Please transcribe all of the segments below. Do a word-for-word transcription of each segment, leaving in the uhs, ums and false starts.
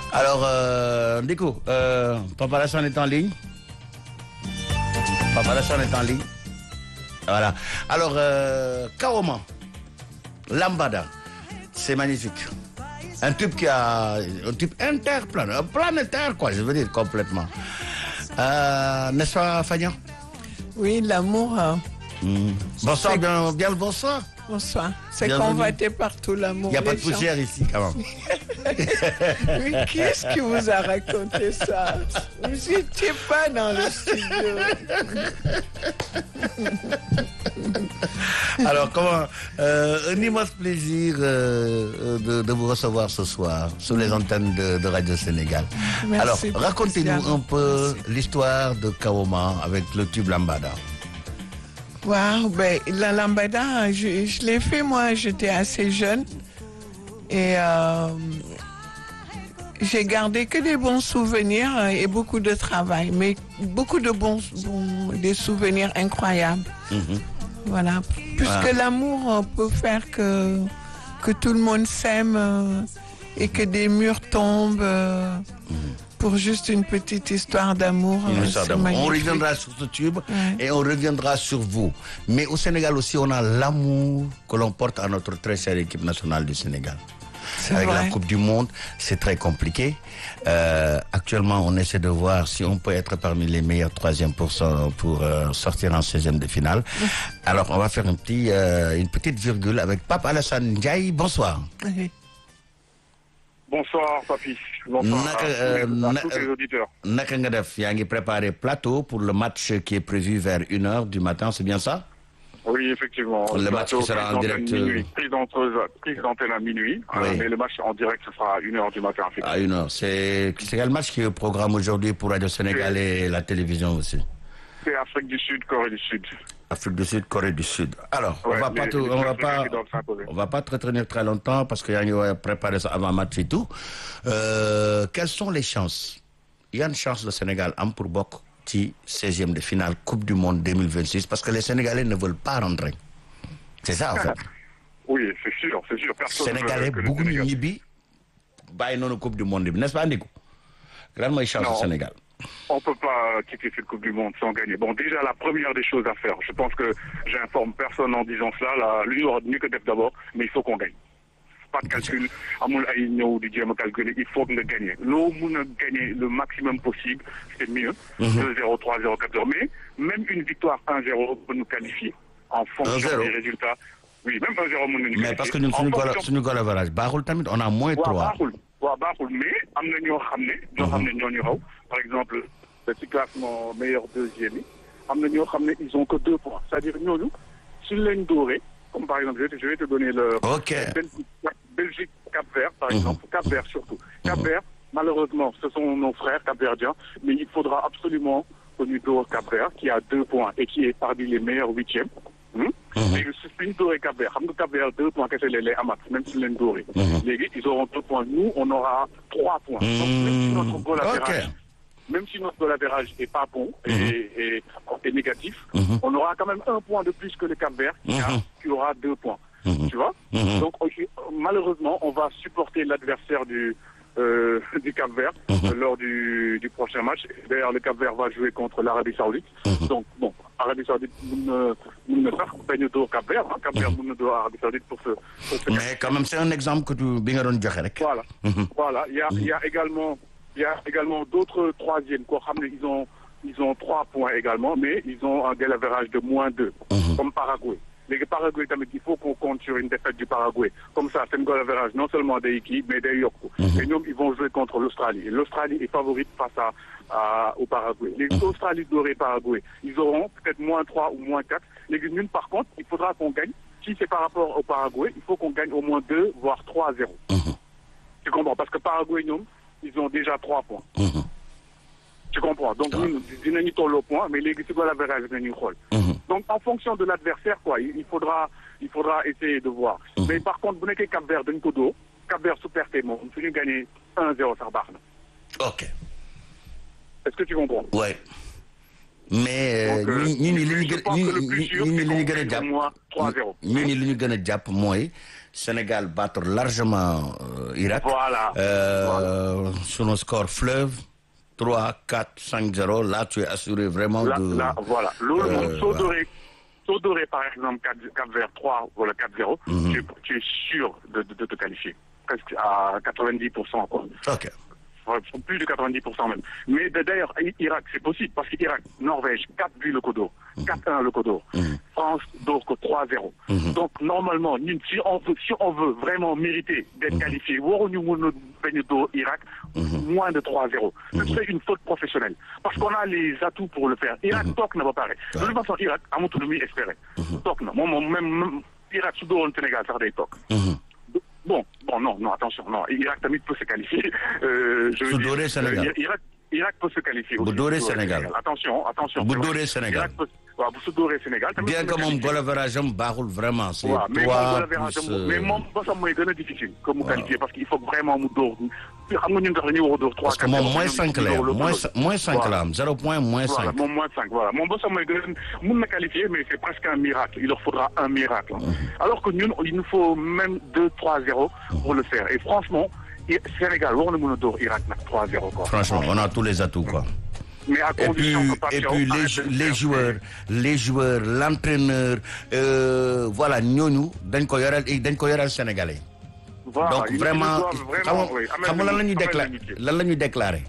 Alors, euh, Ndickou, euh, Papa Alassane est en ligne. Papa Alassane est en ligne. Voilà. Alors, euh, Kaoma, Lambada, c'est magnifique. Un tube qui a... Un tube interplanétaire, planétaire, quoi, je veux dire, complètement. Euh, n'est-ce pas, Fagnan? Oui, l'amour. Euh, mmh. Bonsoir, bien, bien le bonsoir. Bonsoir. C'est Bienvenue. convoité partout l'amour. Il n'y a pas de gens. poussière ici, quand même. Mais qui est-ce qui vous a raconté ça? Vous n'étiez pas dans le studio. Alors, comment euh, un immense plaisir euh, de, de vous recevoir ce soir sur les antennes de, de Radio Sénégal. Merci. Alors, racontez-nous un peu l'histoire de Kaoma avec le tube Lambada. Wow, ben, la lambada, je, je l'ai fait moi, j'étais assez jeune et euh, j'ai gardé que des bons souvenirs et beaucoup de travail, mais beaucoup de bons, bons des souvenirs incroyables. Mm-hmm. Voilà, puisque ah. l'amour peut faire que que tout le monde s'aime euh, et que des murs tombent. Euh, mm-hmm. Pour juste une petite histoire d'amour. Euh, on reviendra sur ce tube ouais. et on reviendra sur vous. Mais au Sénégal aussi, on a l'amour que l'on porte à notre très chère équipe nationale du Sénégal. C'est Avec vrai. la Coupe du Monde, c'est très compliqué. Euh, actuellement, on essaie de voir si on peut être parmi les meilleurs troisième pour cent pour euh, sortir en seizième de finale. Alors, on va faire un petit, euh, une petite virgule avec Pape Alassane Ndiaye. Bonsoir. Okay. Bonsoir, Papi. Bonsoir naka, à, euh, tous, les, à na, tous les auditeurs. Naka nga def yaa ngi préparé plateau pour le match qui est prévu vers une heure du matin, c'est bien ça? Oui, effectivement. Le, le plateau, match qui sera en direct. Minuit, prise d'antenne à minuit, oui. euh, mais le match en direct ce sera à une heure du matin. À une heure. C'est quel match qui est au programme aujourd'hui pour Radio Sénégal et la télévision aussi? C'est Afrique du Sud, Corée du Sud. Afrique du Sud, Corée du Sud. Alors, ouais, on va les, pas, tout, on va pas, on va pas te retenir très longtemps parce qu'il y a préparé ça avant match et tout. Euh, quelles sont les chances? Il y a une chance le Sénégal am pour bokk ci seizième de finale Coupe du Monde deux mille vingt-six parce que les Sénégalais ne veulent pas rentrer. C'est ça en fait. Oui, c'est sûr, c'est sûr. Personne Sénégalais beaucoup ñu ñibbi bàyyi noonu Coupe du Monde bi, n'est-ce pas Ndickou? Lan mooy chance du Sénégal? On ne peut pas quitter cette Coupe du Monde sans gagner. Bon, déjà, la première des choses à faire, je pense que j'informe personne en disant cela, l'Union aura mieux que d'abord, mais il faut qu'on gagne. Pas de calcul, amul ay ñëw di jéem a calculer, il faut nga gagner. Loo mun a gagner le maximum possible, c'est mieux. Mm-hmm. deux zéro, trois zéro, quatre zéro. Mais même une victoire un zéro peut nous qualifier en fonction des résultats. Oui, même un zéro mun nañu mais parce que ñun suñu goal suñu goal average baaxul tamit, on a moins trois. waaw baaxul mais am na ñoo xam ne ñoo xam ne ñoo ñu raw par exemple ci classement meilleur deuxième yi am na ñoo xam ne ils ont que deux points c'est-à-dire ñooñu suñ leen dóoree comme par exemple je vais te donner le ok Belgique Cap-Vert par exemple mm-hmm. Cap-Vert surtout Cap-Vert malheureusement ce sont nos frères Cap-Verdiens mais il faudra absolument que ñu dóor Cap-Vert qui a deux points et qui est parmi les meilleurs huitièmes. léegi su ñu dóoree Cap-Vert xam nga Cap-Vert deux points kese lay amat même si leen dóoree. léegi ils auront deux points nous on aura trois points. donc même si notre goal average même si notre goal average est pas bon et, et, et négatif, on aura quand même un point de plus que le Cap-Vert qui, a, qui aura deux points. Tu vois. Donc malheureusement on va supporter l'adversaire du Euh, du Cap-Vert mm-hmm. lors du, du prochain match. D'ailleurs, le Cap-Vert va jouer contre l'Arabie Saoudite. Mm-hmm. Donc, bon, Arabie Saoudite mun na sax bañ a dóor Cap-Vert, hein. Cap-Vert mun na dóor Arabie Saoudite pour ce, pour ce mais quand même, c'est un exemple que tu bi nga doon joxe rek. Voilà. Mm-hmm. Voilà. Il y a, il y a également, il y a également d'autres troisièmes koo xam ne ils ont, ils ont trois points également, mais ils ont un goal average de moins deux, mm-hmm. comme Paraguay. Les Paraguay tamit il faut qu'on compte sur une défaite du Paraguay comme ça c'est un goal average non seulement des équipes mais des yokku et ñoom ils vont jouer contre l'Australie et l'Australie est favorite face à, à au Paraguay les Australie doré Paraguay ils auront peut-être moins trois ou moins quatre les ñun par contre il faudra qu'on gagne si c'est par rapport au Paraguay il faut qu'on gagne au moins deux voire trois zéro. Tu comprends parce que Paraguay ñoom ils ont déjà trois points. Tu comprends donc ñun dinañu tolloo point mais léegi si goal average nañuy xool. Donc en fonction de l'adversaire quoi il faudra il faudra essayer de voir. Mmh. Mais par contre bu nekkee Cap-Vert dañ ko dóor Cap-Vert su perte moom suñu gagné un zéro sax baax na. Ok. Est-ce que tu comprends? Ouais. mais Donc, euh, ñun ñun li ñu je gën pense que le plus sûr, ñun c'est li ñu qu'on gën a gagne jàpp au moins trois zéro. ñun li ñu gën a jàpp mooy Sénégal battre largement euh, Irak. Voilà. Euh, voilà. Sur nos scores fleuve trois quatre cinq zéro là tu es assuré vraiment Là, de. là, voilà. Loolu moom Euh, soo voilà. dooree soo dooree par exemple quatre quatre vers trois wala quatre zéro. Mhm. tu es tu es sûr de de de te qualifier presque à quatre-vingt-dix pour cent quoi. Ok. Ouais, plus de quatre-vingt-dix pour cent même. Mais de- d'ailleurs, I- Irak, c'est possible, parce que Irak, Norvège, quatre buts le Codo, quatre un le Codo, Mhm. France, donc trois zéro. Mhm. Donc, normalement, nous, si on veut, si on veut vraiment mériter d'être qualifié, waruñu mën a bañ a dóor Irak, moins de trois zéro. Ce serait une faute professionnelle. Parce qu'on a les atouts pour le faire. Irak, toog na ba pare. De toute façon, Irak, amatul lu muy espérer. Toog na. Moom moom même, même Irak, su dóoroon Sénégal, sax day toog. Mhm. Bon, bon, non, non, attention, non. Irak tamit peut se qualifier. Euh, je veux Su dire, dóoree Sénégal. euh, Irak, Irak peut se qualifier. Bu aussi. dóoree Su dóoree Sénégal. Attention, attention. Bu c'est vrai. dóoree Sénégal. Irak peut, waaw, bu su dóoree Sénégal. tamit bien peut que se moom qualifier. goal average am baaxul vraiment. c'est waaw mais moom trois goal average plus, am- euh, mais moom bosam mooy gën a difficile que mu waaw. qualifier parce qu'il faut vraiment mu dóor. xam nga ñun tax dañuy war a dóor trois parce que moom moins cinq la am moins moins cinq la am zéro point moins Voilà, cinq. moom moins cinq, voilà. Mon boss mooy gën mun na qualifier, mais c'est presque un miracle. Il leur faudra un miracle. Alors que ñun, il nous faut même deux trois zéro pour le faire. Et franchement, I- Sénégal, war na mën a dóor Irak nag trois zéro quoi. Franchement on a tous les atouts quoi. Mais à Et puis condition que Pape et Thiaw puis les arrête jou- de les faire joueurs les joueurs l'entraîneur euh, voilà ñooñu dañ ko yoral dañ ko yoral sénégalais. Voilà, donc ils- ils vraiment doivent xam vraiment, nga oui, xam nga lan la ñuy amène déclarer l'amitié. lan la ñuy déclarer.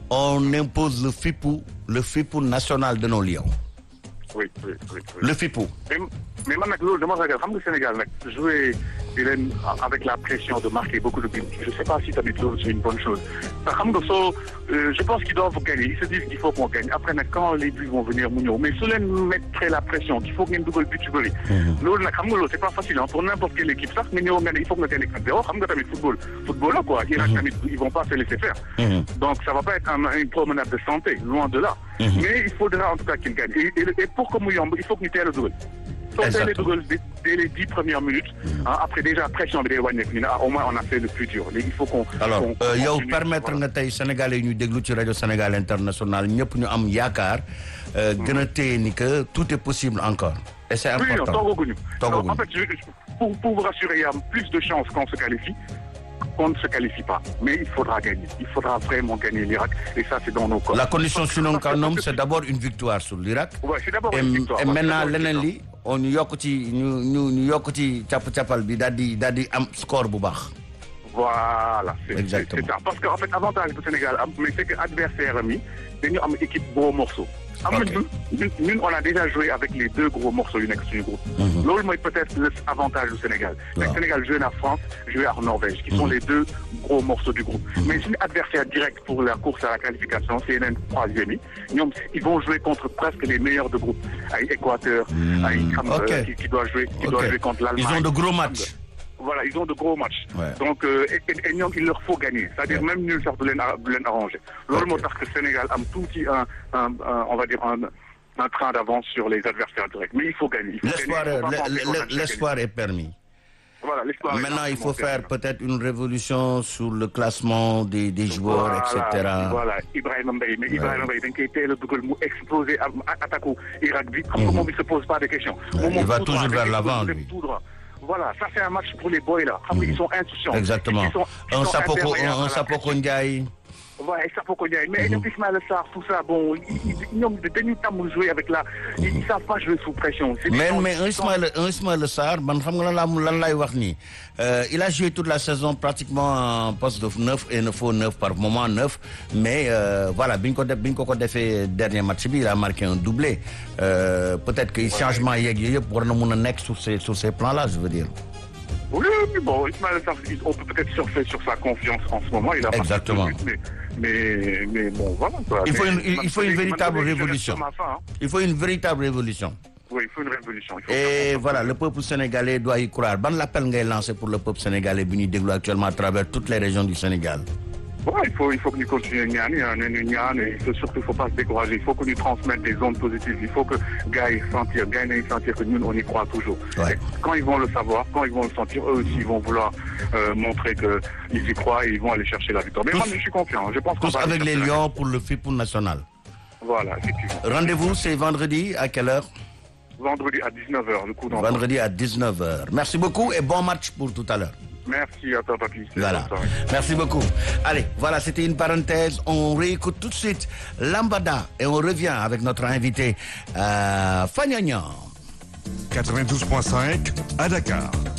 On impose le FIPou le FIPou national de nos lions. Oui, oui, oui, oui. Le FIPou. Mais, mais man nag loolu dama ragal xam nga Sénégal nag jouer di leen avec la pression de marquer beaucoup de buts. Je sais pas si tamit loolu c'est une bonne chose. Parce que xam nga soo euh, je pense qu'ils doivent gagner. Ils se disent qu'il faut qu'on gagne. Après nag quand les buts vont venir mu ñëw mais su leen mettre la pression qu'il faut ngeen dugal but yu bëri. loolu nag xam nga loolu c'est pas facile hein, pour n'importe quelle équipe sax nga ñëw nga ne il faut nga gagner quatre zéro xam nga tamit football football la quoi. Irak tamit ils vont pas se laisser faire. Mhm. Donc ça va pas être un, une promenade de santé loin de là. Mais il faudra en tout cas qu'ils gagnent. Et, et, et pour que mu yomb il faut que ñu teel a dugal. soo teelee dugal dès, dès les dix premières minutes. Hein, après déjà pression bi day wàññeeku ñu ne ah au moins on a fait le plus dur léegi il faut qu'on. alors qu'on- euh, qu'on yow continue. permettre Voilà. nga tey sénégalais yi ñu déglu ci rajo Sénégal international ñëpp ñu am yaakaar euh, gën a téye ni que tout est possible encore et c'est Oui, non, important. toogaguñu. Toogaguñu. En fait, je- je- pour, pour vous rassurer, il y a plus de chances qu'on se qualifie qu'on ne se qualifie pas. Mais il faudra gagner. Il faudra vraiment gagner l'Irak. Et ça, c'est dans nos corps. La condition sine qua non Parce que- c'est d'abord une victoire sur l'Irak. Ouais, c'est d'abord et, une victoire. et Ouais, maintenant c'est d'abord une leneen li on ñu yokk ci ñu ñu ñu yokk ci càpp-càppal bi daal di daal di am score bu baax. Voilà, c'est Exactement. c'est ça. Parce qu'en fait, avantage du Sénégal, mais c'est que l'adversaire ami, nous avons une équipe gros morceaux. Ok. Nous, nous, on a déjà joué avec les deux gros morceaux du next groupe. Mhm. L'autre, moi, peut-être l'avantage du Sénégal. Ouais. Le Sénégal joue en France, joue en Norvège, qui sont Mhm. les deux gros morceaux du groupe. Mais c'est un adversaire direct pour la course à la qualification, c'est un troisième. Ils vont jouer contre presque les meilleurs de groupe. Avec Équateur, Mhm. avec Cameroun, Ok. qui, qui doit jouer, qui Ok. doit jouer contre l'Allemagne. Ils ont de gros matchs. Voilà, ils ont de gros matchs. Ouais. Donc, euh, et, et, et ñoom, il leur faut gagner. C'est-à-dire, Ouais. même nul, ça peut les arranger. Loolu Ok. moo tax que Sénégal a tout petit, un, un, un, on va dire, un, un train d'avance sur les adversaires directs. Mais il faut gagner. Il faut L'espoir gagner. Il faut pas le- penser qu'on a le- déjà l'espoir est permis. gagné. Voilà, l'espoir. est Maintenant il faut largement faire permis. peut-être une révolution sur le classement des des joueurs Voilà, et cetera. Voilà, Ibrahima Mbaye. Mais Ibrahima Mbaye, dañ koy teel a dugal mu exploser à attaque Irak bi. Xam nga moom il se pose pas de questions. Ouais, Moom il moom va tout toujours droit, vers dañ koy l'avant, dem lui. tout droit. Voilà, ça c'est un match pour les boys là. Xam nga, ils sont insouciants. Exactement. Ils sont- ils Un sont Sapoko imperméables à un la Sapoko Ndiaye. Ouais, ça faut qu'on y aille. Mais ñoom Ismaïla Sarr, tout ça, bon, ils- ils- ñoom dañuy tàmm jouer avec la, ils, ils savent pas jouer sous pression. C'est des mais gens mais qui un sont- Ismaïla un Ismaïla Sarr man xam nga lan laa lan laay wax nii Euh, il a joué toute la saison pratiquement en poste de neuf et ne faut neuf par moment neuf mais euh, voilà bi ñu ko def bi ñu ko ko defee dernier match bi il a marqué un doublé euh, peut-être que changement yeeg yooyu yëpp war na mun a nekk sur ces sur ces plans là je veux dire. Oui, mais bon, Ismaïla Sarr, on peut peut-être surfer sur sa confiance en ce moment. Il a Exactement. marqué deux buts, mais, mais, mais bon, voilà. Quoi. Il faut Mais- une- il- il faut une mais- véritable mais- mais- révolution. sur ma fin, hein. Il faut une véritable révolution. Oui, il faut une révolution. Il faut Et voilà, le peuple sénégalais doit y croire. Ban l'appel ngay lancé pour le peuple sénégalais bi ñuy déglu actuellement à travers toutes les régions du Sénégal. Ouais, il faut, il faut que nous continuions ñaan, hein, ñu ñaan, et il faut surtout, il faut pas se décourager. Il faut que nous transmettent des ondes positives. Il faut que gars ils sentir, gars ils sentir que nous, on y croit toujours. Ouais. Et quand ils vont le savoir, quand ils vont le sentir, eux aussi, ils vont vouloir euh, montrer qu'ils y croient et ils vont aller chercher la victoire. Mais Tous- moi, je suis confiant. Je pense qu'on Tous va aller avec les chercher la Lions pour le FIPou national. victoire. Voilà, effectivement. Rendez-vous, c'est vendredi à quelle heure? Vendredi à dix-neuf heures, le coup d'envoi. Vendredi à dix-neuf heures. Merci beaucoup et bon match pour tout à l'heure. Merci à toi, Papi. Voilà. Merci beaucoup. Allez, voilà, c'était une parenthèse. On réécoute tout de suite Lambada et on revient avec notre invité, euh, Fagna Niang. quatre-vingt-douze point cinq à Dakar.